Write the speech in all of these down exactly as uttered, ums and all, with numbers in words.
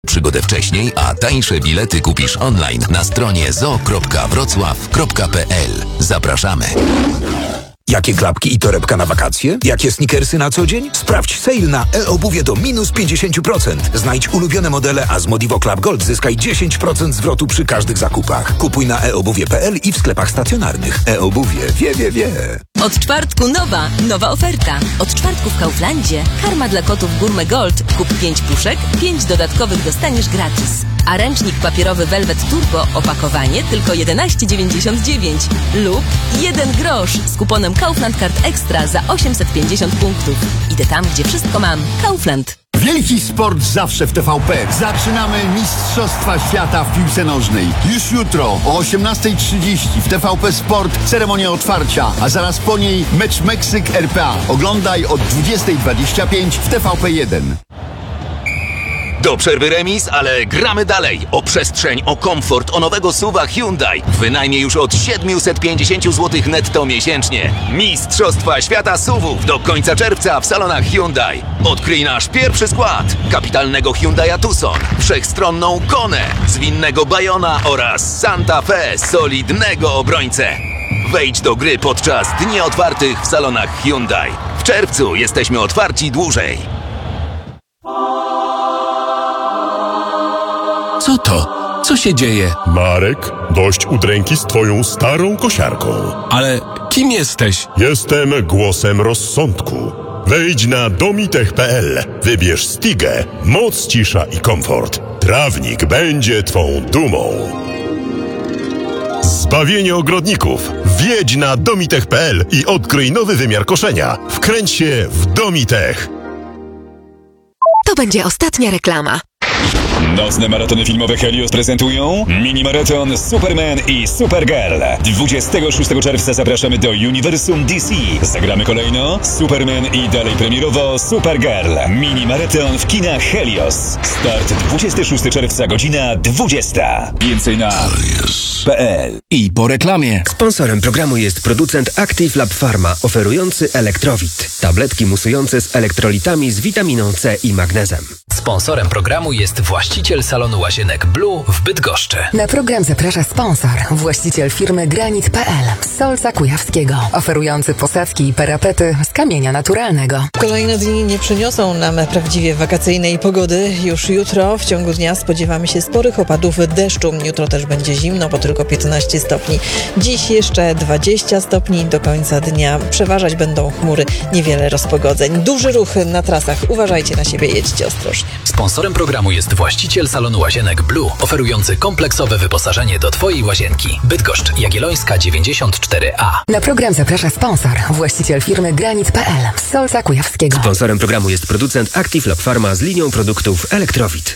Przygodę wcześniej, a tańsze bilety kupisz online na stronie zoo kropka wrocław kropka p l. Zapraszamy. Jakie klapki i torebka na wakacje? Jakie sneakersy na co dzień? Sprawdź sale na e-obuwie do minus pięćdziesiąt procent. Znajdź ulubione modele, a z Modivo Club Gold zyskaj dziesięć procent zwrotu przy każdych zakupach. Kupuj na e obuwie kropka p l i w sklepach stacjonarnych. E-obuwie wie, wie, wie. Od czwartku nowa, nowa oferta. Od czwartku w Kauflandzie karma dla kotów Gourmet Gold. Kup pięć puszek, pięć dodatkowych dostaniesz gratis. A ręcznik papierowy Velvet Turbo opakowanie tylko jedenaście dziewięćdziesiąt dziewięć lub jeden grosz z kuponem Kaufland Card Extra za osiemset pięćdziesiąt punktów. Idę tam, gdzie wszystko mam. Kaufland. Wielki sport zawsze w T V P. Zaczynamy Mistrzostwa Świata w piłce nożnej. Już jutro o osiemnasta trzydzieści w T V P Sport ceremonia otwarcia, a zaraz po niej mecz Meksyk-R P A. Oglądaj od dwudziesta dwadzieścia pięć w T V P jeden. Do przerwy remis, ale gramy dalej. O przestrzeń, o komfort, o nowego suwa Hyundai. Wynajmie już od siedemset pięćdziesiąt złotych netto miesięcznie. Mistrzostwa Świata suwów do końca czerwca w salonach Hyundai. Odkryj nasz pierwszy skład. Kapitalnego Hyundai'a Tucson, wszechstronną Konę, zwinnego Bayona oraz Santa Fe, solidnego obrońcę. Wejdź do gry podczas dni otwartych w salonach Hyundai. W czerwcu jesteśmy otwarci dłużej. Co to? Co się dzieje? Marek, dość udręki z twoją starą kosiarką. Ale kim jesteś? Jestem głosem rozsądku. Wejdź na domitech kropka p l. Wybierz Stigę, moc, cisza i komfort. Trawnik będzie twą dumą. Zbawienie ogrodników. Wjedź na domitech kropka p l i odkryj nowy wymiar koszenia. Wkręć się w Domitech. To będzie ostatnia reklama. Nocne maratony filmowe Helios prezentują mini-maraton Superman i Supergirl. dwudziestego szóstego czerwca zapraszamy do Uniwersum D C. Zagramy kolejno Superman i dalej premierowo Supergirl. Mini-maraton w kinach Helios. Start dwudziestego szóstego czerwca, godzina dwudziesta. Więcej na helios kropka p l. I po reklamie. Sponsorem programu jest producent Active Lab Pharma, oferujący Elektrowit. Tabletki musujące z elektrolitami z witaminą C i magnezem. Sponsorem programu jest właściciel salonu łazienek Blue w Bydgoszczy. Na program zaprasza sponsor, właściciel firmy Granit kropka p l z Solca Kujawskiego, oferujący posadzki i parapety z kamienia naturalnego. Kolejne dni nie przyniosą nam prawdziwie wakacyjnej pogody. Już jutro w ciągu dnia spodziewamy się sporych opadów deszczu. Jutro też będzie zimno, bo tylko piętnaście stopni. Dziś jeszcze dwadzieścia stopni. Do końca dnia przeważać będą chmury, niewiele rozpogodzeń. Duży ruch na trasach. Uważajcie na siebie, jedźcie ostrożnie. Sponsorem programu jest właściciel salonu łazienek Blue, oferujący kompleksowe wyposażenie do twojej łazienki. Bydgoszcz, Jagiellońska dziewięćdziesiąt cztery a. Na program zaprasza sponsor, właściciel firmy Granit kropka p l z Solca Kujawskiego. Sponsorem programu jest producent Active Lab Pharma z linią produktów Elektrowit.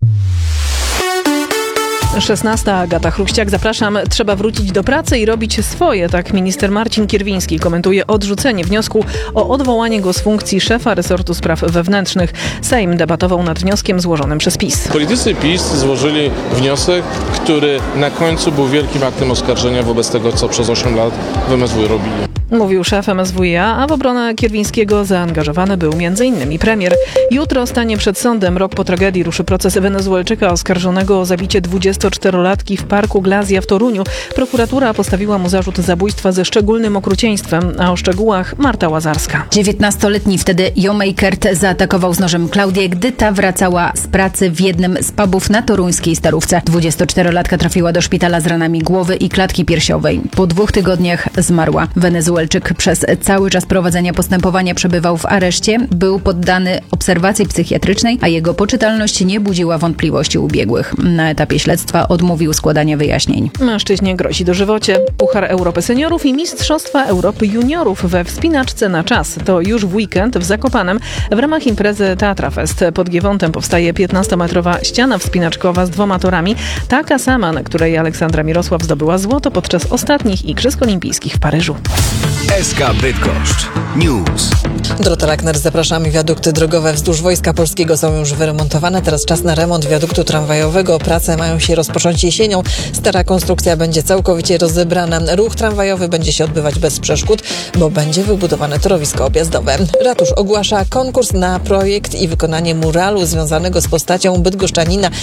szesnasta. Agata Chruściak. Zapraszam. Trzeba wrócić do pracy i robić swoje. Tak minister Marcin Kierwiński komentuje odrzucenie wniosku o odwołanie go z funkcji szefa resortu spraw wewnętrznych. Sejm debatował nad wnioskiem złożonym przez PiS. Politycy PiS złożyli wniosek, który na końcu był wielkim aktem oskarżenia wobec tego, co przez osiem lat w M S W robili. Mówił szef M S W i a, a w obronę Kierwińskiego zaangażowany był między innymi premier. Jutro stanie przed sądem. Rok po tragedii ruszy proces Wenezuelczyka oskarżonego o zabicie dwudziestoczterolatki w parku Glazja w Toruniu. Prokuratura postawiła mu zarzut zabójstwa ze szczególnym okrucieństwem, a o szczegółach Marta Łazarska. dziewiętnastoletni wtedy Jomeikert zaatakował z nożem Klaudię, gdy ta wracała z pracy w jednym z pubów na toruńskiej Starówce. dwudziestoczterolatka trafiła do szpitala z ranami głowy i klatki piersiowej. Po dwóch tygodniach zmarła. Wenezuelczyk przez cały czas prowadzenia postępowania przebywał w areszcie, był poddany obserwacji psychiatrycznej, a jego poczytalność nie budziła wątpliwości u biegłych. Na etapie śledztwa odmówił składania wyjaśnień. Mężczyźnie grozi dożywocie. Puchar Europy Seniorów i Mistrzostwa Europy Juniorów we wspinaczce na czas. To już w weekend w Zakopanem w ramach imprezy Tatra Fest. Pod Giewontem powstaje piętnastometrowa ściana wspinaczkowa z dwoma torami. Taka sama, na której Aleksandra Mirosław zdobyła złoto podczas ostatnich Igrzysk Olimpijskich w Paryżu. S K Bydgoszcz News. Dorota Lackner, zapraszamy. Wiadukty drogowe wzdłuż Wojska Polskiego są już wyremontowane. Teraz czas na remont wiaduktu tramwajowego. Prace mają się rozpocząć jesienią. Stara konstrukcja będzie całkowicie rozebrana. Ruch tramwajowy będzie się odbywać bez przeszkód, bo będzie wybudowane torowisko objazdowe. Ratusz ogłasza konkurs na projekt i wykonanie muralu związanego z postacią bydgoszczanina